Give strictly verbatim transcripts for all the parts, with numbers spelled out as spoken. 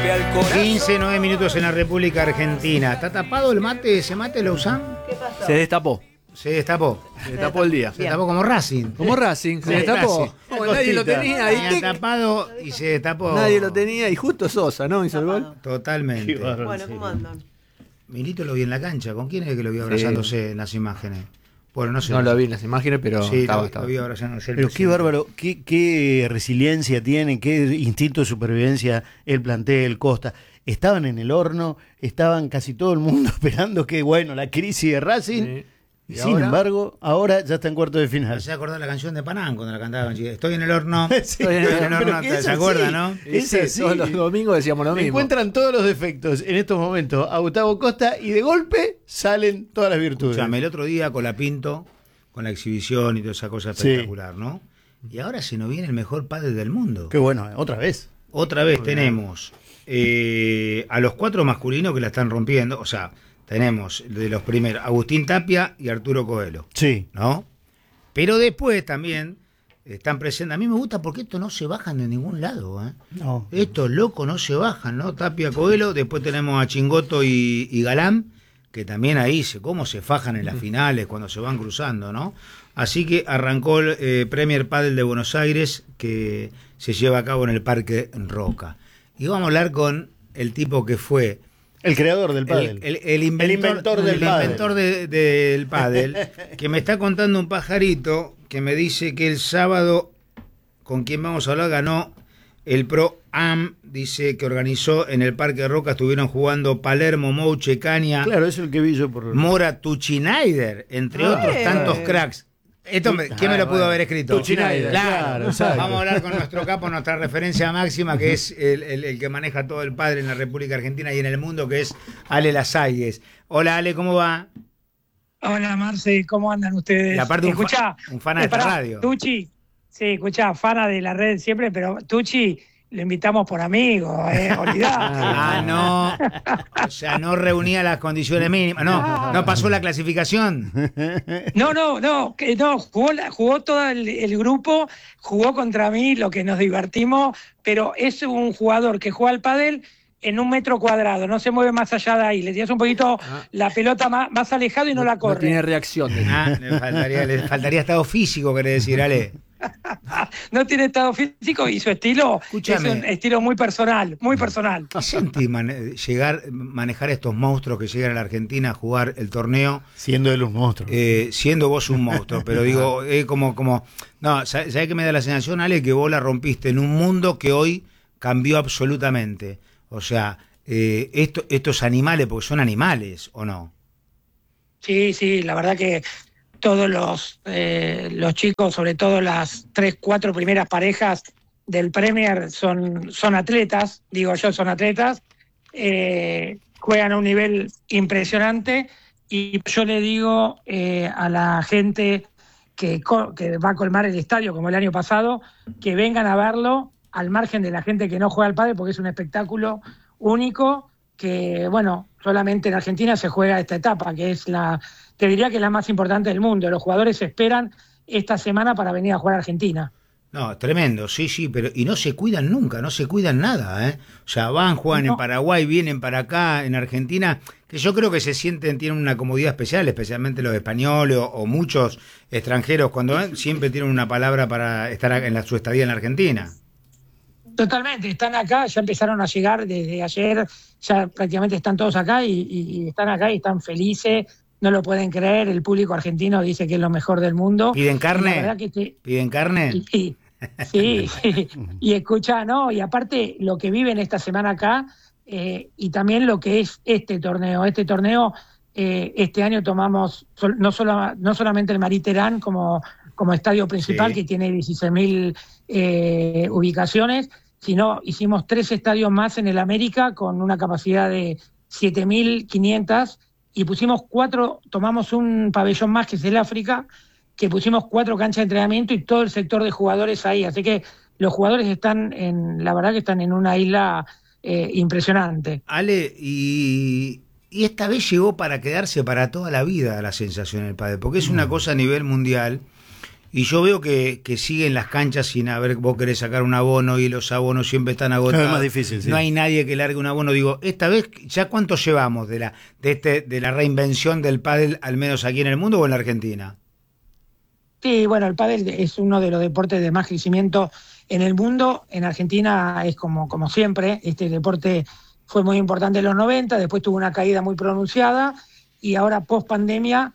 golpe al corazón. quince, nueve minutos en la República Argentina. ¿Está tapado el mate? ¿Ese mate lo usan? ¿Qué pasó? Se destapó. Se destapó. Se destapó el día. Se destapó como Racing. Como Racing. Se Como destapó. Racing. Como nadie lo tenía. Tenía Y tic, tapado y se destapó. nadie lo tenía. Y justo Sosa, ¿no? Hizo el gol. Totalmente. Bueno, ¿cómo andan? Milito lo vi en la cancha. ¿Con quién es que lo vi abrazándose en las imágenes? Bueno, no sé. No lo vi en las imágenes, pero Sí, estaba, lo, estaba. lo vi abrazándose. el Pero qué presidente. bárbaro, qué, qué resiliencia tienen, qué instinto de supervivencia el plantel, Costa. Estaban en el horno, estaban casi todo el mundo esperando que, bueno, la crisis de Racing. Sí. Y ¿Y sin ahora? embargo, ahora ya está en cuarto de Me final. hacía acordar la canción de Panam cuando la cantaban. chica. Estoy en el horno. Sí, Estoy en el pero horno. que es ¿Se así. acuerdan, no? Es Sí, así. todos los domingos decíamos lo mismo. Encuentran todos los defectos en estos momentos a Gustavo Costa y de golpe salen todas las virtudes. Escuchame, el otro día con la Pinto, con la exhibición y toda esa cosa Sí. espectacular, ¿no? Y ahora se nos viene el mejor pádel del mundo. Qué bueno, ¿eh? Otra vez. Otra vez tenemos eh, a los cuatro masculinos que la están rompiendo, o sea, tenemos de los primeros Agustín Tapia y Arturo Coelho, Sí. ¿no? Pero después también están presentes. A mí me gusta porque estos no se bajan de ningún lado, ¿eh? No. Estos locos no se bajan, ¿no? Tapia, Coelho, después tenemos a Chingoto y, y Galán, que también ahí se, cómo se fajan en las finales cuando se van cruzando, ¿no? Así que arrancó el eh, Premier Padel de Buenos Aires, que se lleva a cabo en el Parque Roca. Y vamos a hablar con el tipo que fue El creador del pádel. el, el- el inventor, El inventor del el pádel. inventor de- del pádel, que me está contando un pajarito que me dice que el sábado, con quien vamos a hablar, ganó el Pro Am, dice que organizó en el Parque Roca, estuvieron jugando Palermo, Mouche, Caña, Claro, es el que vi yo por... Mora, Tuchinaider, entre Ah, otros eh. tantos cracks. Esto me- ¿Quién me lo Ah, pudo bueno. haber escrito? Tuchinaider, claro, exacto. Vamos a hablar con nuestro capo, nuestra referencia máxima, que es el, el- el que maneja todo el padre en la República Argentina y en el mundo, que es Ale Lasalles. Hola Ale, ¿cómo va? Hola Marce, ¿cómo andan ustedes? Y aparte un, fa- Escuchá, un fan de eh, esta pará, radio. Tucci, sí, escuchá, fana de la red siempre, pero Tucci lo invitamos por amigos, eh, olvidate. Ah, no. O sea, no reunía las condiciones mínimas. No, no pasó la clasificación. No, no, no, que no, jugó, la- jugó todo el, el grupo, jugó contra mí, lo que nos divertimos, pero es un jugador que juega al pádel en un metro cuadrado, no se mueve más allá de ahí, le tienes un poquito la pelota más, más alejado y no, la No corre. tiene reacción. Ah, le faltaría, le faltaría estado físico, querés decir, Ale. No tiene estado físico y su estilo Escúchame. es un estilo muy personal, muy personal. ¿Qué sentís mane- llegar, manejar estos monstruos que llegan a la Argentina a jugar el torneo, Siendo él un monstruo. eh, siendo vos un monstruo? Pero digo, es como, como, no, ¿sabés qué me da la sensación, Ale? Que vos la rompiste en un mundo que hoy cambió absolutamente. O sea, eh, esto, estos animales, porque son animales, ¿o no? Sí, sí, la verdad que todos los, eh, los chicos, sobre todo las tres, cuatro primeras parejas del Premier, son, son atletas, digo yo, son atletas, eh, juegan a un nivel impresionante y yo le digo eh, a la gente que, co- que va a colmar el estadio, como el año pasado, que vengan a verlo al margen de la gente que no juega al pádel, porque es un espectáculo único que, bueno, solamente en Argentina se juega esta etapa, que es la, te diría que es la más importante del mundo. Los jugadores esperan esta semana para venir a jugar a Argentina. No, tremendo, sí, sí, pero y no se cuidan nunca, no se cuidan nada, ¿eh? O sea, van, juegan No. en Paraguay, vienen para acá, en Argentina, que yo creo que se sienten, tienen una comodidad especial, especialmente los españoles o, o muchos extranjeros, cuando van, siempre tienen una palabra para estar en la, su estadía en la Argentina. Totalmente, están acá, ya empezaron a llegar desde ayer, ya prácticamente están todos acá y, y- y están acá y están felices, no lo pueden creer, el público argentino dice que es lo mejor del mundo. ¿Piden Y la carne? verdad que te- ¿Piden carne? Sí, sí, y escucha, ¿no? Y aparte lo que viven esta semana acá eh, y también lo que es este torneo. Este torneo, eh, este año tomamos sol- no, solo, no solamente el Mariterán como, como estadio principal, Sí. que tiene dieciséis mil eh, ubicaciones, sino hicimos tres estadios más en el América con una capacidad de siete mil quinientos y pusimos cuatro, tomamos un pabellón más que es el África, que pusimos cuatro canchas de entrenamiento y todo el sector de jugadores ahí. Así que los jugadores están, en la verdad que están en una isla eh, impresionante. Ale, y, y esta vez llegó para quedarse para toda la vida la sensación del pádel, porque es una cosa a nivel mundial y yo veo que, que siguen las canchas sin haber, vos querés sacar un abono y los abonos siempre están agotados. Es más difícil, sí. No hay nadie que largue un abono. Digo, esta vez, ¿ya cuánto llevamos de la de este de la reinvención del pádel, al menos aquí en el mundo o en la Argentina? Sí, bueno, el pádel es uno de los deportes de más crecimiento en el mundo. En Argentina es como, como siempre, este deporte fue muy importante en los noventa, después tuvo una caída muy pronunciada y ahora post pandemia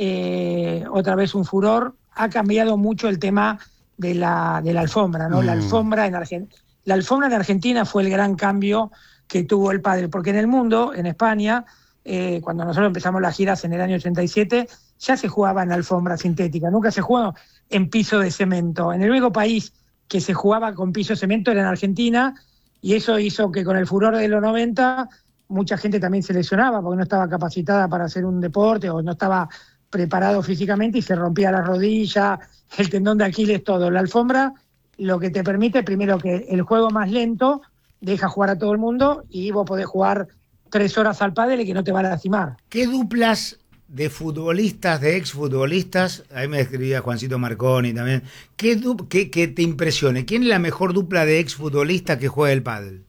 eh, otra vez un furor. Ha cambiado mucho el tema de la, de la alfombra, ¿no? Mm. La alfombra en Argentina, la alfombra en Argentina fue el gran cambio que tuvo el pádel, porque en el mundo, en España, eh, cuando nosotros empezamos las giras en el año ochenta y siete, ya se jugaba en alfombra sintética, nunca se jugó en piso de cemento. En el único país que se jugaba con piso de cemento era en Argentina, y eso hizo que con el furor de los noventa mucha gente también se lesionaba porque no estaba capacitada para hacer un deporte o no estaba preparado físicamente y se rompía la rodilla, el tendón de Aquiles, todo. La alfombra lo que te permite, primero, que el juego más lento deja jugar a todo el mundo y vos podés jugar tres horas al pádel y que no te va a lastimar. ¿Qué duplas de futbolistas, de exfutbolistas, ahí me escribía Juancito Marconi también, ¿qué, du- qué, qué te impresione? ¿Quién es la mejor dupla de exfutbolistas que juega el pádel?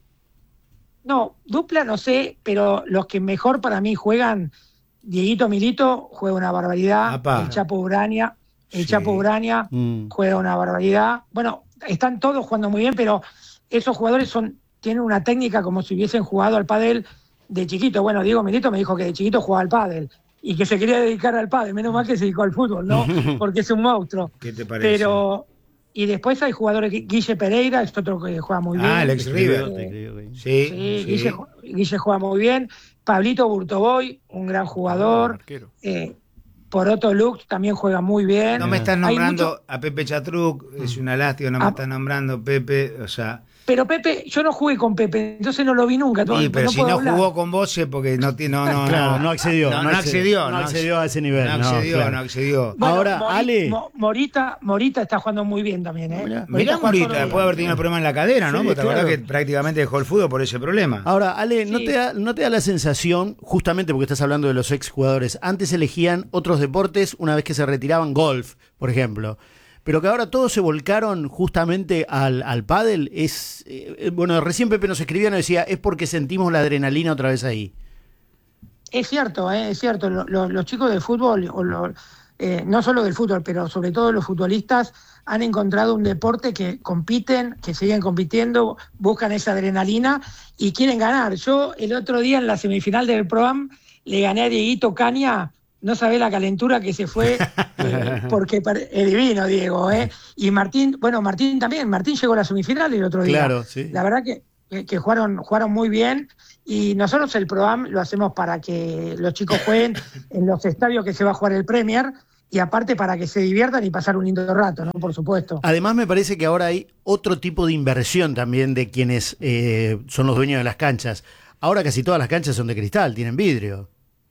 No, dupla no sé, pero los que mejor para mí juegan, Dieguito Milito juega una barbaridad, Apá. el Chapo Urania, el Sí. Chapo Urania Mm. juega una barbaridad. Bueno, están todos jugando muy bien, pero esos jugadores son tienen una técnica como si hubiesen jugado al pádel de chiquito. Bueno, Diego Milito me dijo que de chiquito jugaba al pádel y que se quería dedicar al pádel, menos mal que se dedicó al fútbol, ¿no? Porque es un monstruo. ¿Qué te parece? Pero, y después hay jugadores, Guille Pereira, es otro que juega muy bien. Ah, el ex River. Te creo, güey. Sí, Sí, sí. Guille, Guille juega muy bien. Pablito Burtoboy, un gran jugador. Arquero. Eh, Poroto Lux también juega muy bien. No me están Hay nombrando mucho- a Pepe Chatruc, es una lástima, no me Ah. están nombrando Pepe, o sea... Pero Pepe, yo no jugué con Pepe, entonces no lo vi nunca. Sí, pero si puedo no hablar. jugó con vos es porque no tiene... No, no, Claro, no accedió, No, no no accedió, accedió. no accedió a ese nivel, No no, accedió, claro. no accedió. Bueno, Ahora, Mori- Ale. Mo- Morita, Morita está jugando muy bien también, ¿eh? Mirá, Morita mirá juega Morita, todos los después de haber tenido el problema en la cadera, ¿no? Sí, Porque te acordás claro. que prácticamente dejó el fútbol por ese problema. Ahora, Ale, ¿no, Sí. te da, ¿no te da la sensación, justamente porque estás hablando de los exjugadores, antes elegían otros deportes una vez que se retiraban, golf, por ejemplo, pero que ahora todos se volcaron justamente al, al pádel? Es, eh, bueno, recién Pepe nos escribía, nos decía, es porque sentimos la adrenalina otra vez ahí. Es cierto, ¿eh? Es cierto. Lo- lo- los chicos del fútbol, o lo- eh, no solo del fútbol, pero sobre todo los futbolistas, han encontrado un deporte que compiten, que siguen compitiendo, buscan esa adrenalina y quieren ganar. Yo el otro día en la semifinal del Pro-Am le gané a Dieguito Caña, no sabés la calentura que se fue, eh, porque pare- es divino, Diego, ¿eh? Y Martín, bueno, Martín también, Martín llegó a la semifinal el otro día. Claro, sí. La verdad que, que, que jugaron, jugaron muy bien y nosotros el Pro-Am lo hacemos para que los chicos jueguen en los estadios que se va a jugar el Premier y aparte para que se diviertan y pasar un lindo rato, ¿no? Por supuesto. Además, me parece que ahora hay otro tipo de inversión también de quienes eh, son los dueños de las canchas. Ahora casi todas las canchas son de cristal, tienen vidrio.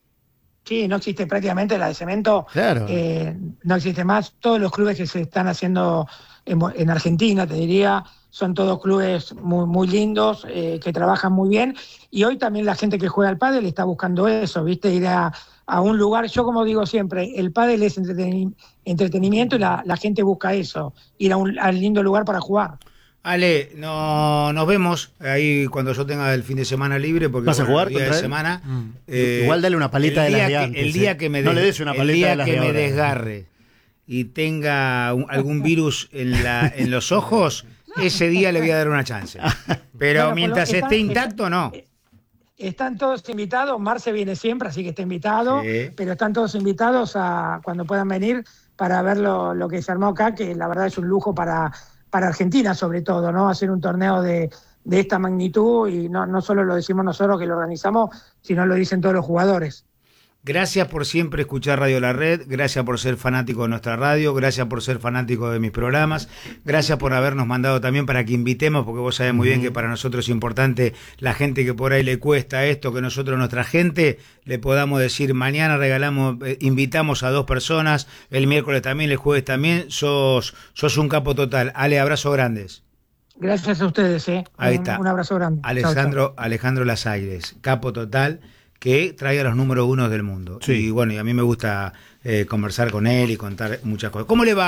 Sí, no existe prácticamente la de cemento. Claro. Eh, no existe más. Todos los clubes que se están haciendo en, en Argentina, te diría, son todos clubes muy, muy lindos, eh, que trabajan muy bien. Y hoy también la gente que juega al pádel está buscando eso, ¿viste? Ir a, a un lugar. Yo, como digo siempre, el pádel es entreteni- entretenimiento y la, la gente busca eso, ir a un al lindo lugar para jugar. Ale, no, nos vemos ahí cuando yo tenga el fin de semana libre, porque ¿Vas a bueno, jugar el día de contra él? semana. Mm. eh, Igual dale una paleta el de las día de que- antes, El día eh. que me, No des- le des una el paleta día de las que de me ahora. desgarre y tenga un- algún virus en, la, en los ojos, ese día le voy a dar una chance. Pero Bueno, mientras está- esté intacto, no. Están todos invitados, Marce viene siempre, así que está invitado, Sí. pero están todos invitados a cuando puedan venir para ver lo, lo que se armó acá, que la verdad es un lujo para, para Argentina sobre todo, ¿no? Hacer un torneo de, de esta magnitud y no, no solo lo decimos nosotros que lo organizamos, sino lo dicen todos los jugadores. Gracias por siempre escuchar Radio La Red, gracias por ser fanático de nuestra radio, gracias por ser fanático de mis programas, gracias por habernos mandado también para que invitemos, porque vos sabés muy bien que para nosotros es importante la gente que por ahí le cuesta esto, que nosotros, nuestra gente, le podamos decir mañana regalamos, eh, invitamos a dos personas, el miércoles también, el jueves también, sos, sos un capo total. Ale, abrazo grandes. Gracias a ustedes, ¿eh? Ahí un, está. un abrazo grande. Alejandro, Chau, chau. Alejandro Lasaires, capo total, que traiga los números uno del mundo. Sí. Y bueno, y a mí me gusta eh, conversar con él y contar muchas cosas. ¿Cómo le va?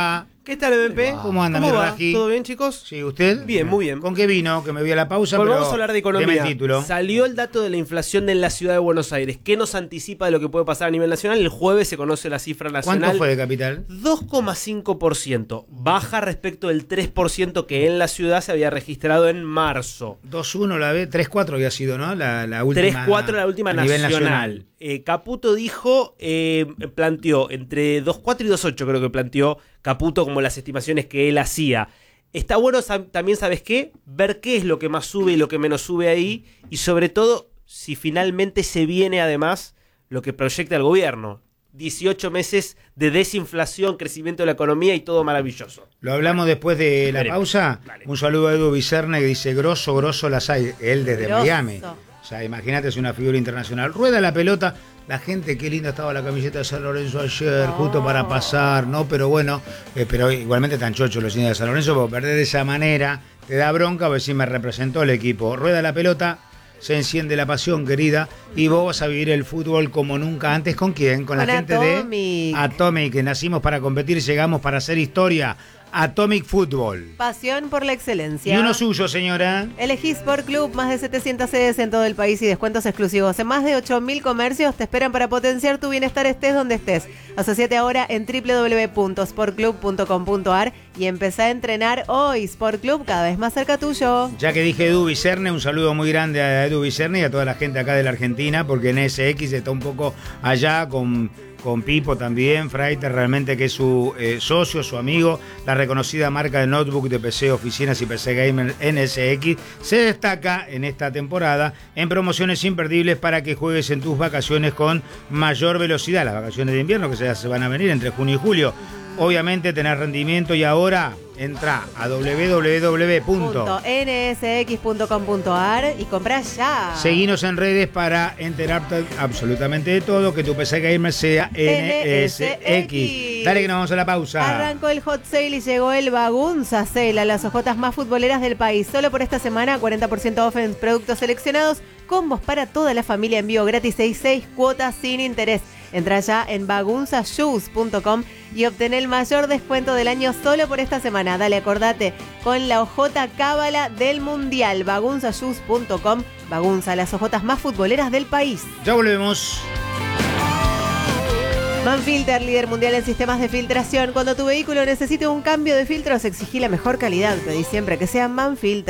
¿Qué tal, M P? ¿Cómo anda, mi va? Raji? ¿Todo bien, chicos? Sí, ¿usted? Bien, muy bien. ¿Con qué vino? Que me voy a la pausa, Bueno, pero vamos a hablar de economía. deme el título. Salió el dato de la inflación en la ciudad de Buenos Aires. ¿Qué nos anticipa de lo que puede pasar a nivel nacional? El jueves se conoce la cifra nacional. ¿Cuánto fue de capital? dos coma cinco por ciento. Baja respecto del tres por ciento que en la ciudad se había registrado en marzo. dos uno la B, tres cuatro había sido, ¿no? La, la última. tres cuatro la última a nivel nacional. nacional. Eh, Caputo dijo, eh, planteó entre dos cuatro y dos ocho, creo que planteó Caputo como las estimaciones que él hacía. Está bueno sab- también, ¿sabes qué? Ver qué es lo que más sube y lo que menos sube ahí, y sobre todo si finalmente se viene además lo que proyecta el gobierno. dieciocho meses de desinflación, crecimiento de la economía y todo maravilloso. Lo hablamos después de la Veremos. pausa. Dale. Un saludo a Edu Vicerne que dice, grosso, grosso las hay. Él desde Grosso. Miami. O sea, imagínate, es una figura internacional. Rueda la pelota. La gente, qué linda estaba la camiseta de San Lorenzo ayer, Oh. justo para pasar, ¿no? Pero bueno, eh, pero igualmente tan chocho los hinchas de San Lorenzo, porque perder de esa manera te da bronca, porque sí me representó el equipo. Rueda la pelota, se enciende la pasión, querida, y vos vas a vivir el fútbol como nunca antes. ¿Con quién? Con, Con la gente Atomic. de Atomic, que nacimos para competir, llegamos para hacer historia. Atomic Fútbol. Pasión por la excelencia. Y uno suyo, señora. Elegí Sport Club, más de setecientas sedes en todo el país y descuentos exclusivos. En más de ocho mil comercios te esperan para potenciar tu bienestar estés donde estés. Asociate ahora en doble u doble u doble u punto sport club punto com punto a r y empezá a entrenar hoy. Sport Club, cada vez más cerca tuyo. Ya que dije Edu Vicerne, un saludo muy grande a Edu Vicerne y a toda la gente acá de la Argentina, porque en S X está un poco allá con, con Pipo también, Freiter realmente que es su eh, socio, su amigo, la reconocida marca de notebook de P C Oficinas y P C Gamer N S X, se destaca en esta temporada en promociones imperdibles para que juegues en tus vacaciones con mayor velocidad, las vacaciones de invierno que se, se van a venir entre junio y julio. Obviamente tener rendimiento y ahora entra a doble u doble u doble u punto N S X punto com punto a r y comprá ya. Seguinos en redes para enterarte absolutamente de todo, que tu P C Gamer sea N S X. Dale que nos vamos a la pausa. Arrancó el hot sale y llegó el Bagunza Sale a las ojotas más futboleras del país. Solo por esta semana, cuarenta por ciento off en productos seleccionados, combos para toda la familia, envío gratis y seis cuotas sin interés. Entra ya en bagunza shoes punto com y obtén el mayor descuento del año solo por esta semana. Dale, acordate, con la ojota cábala del Mundial. bagunza shoes punto com. Bagunza, las ojotas más futboleras del país. Ya volvemos. Manfilter, líder mundial en sistemas de filtración. Cuando tu vehículo necesite un cambio de filtros, exigí la mejor calidad. Pedí siempre que sea Manfilter.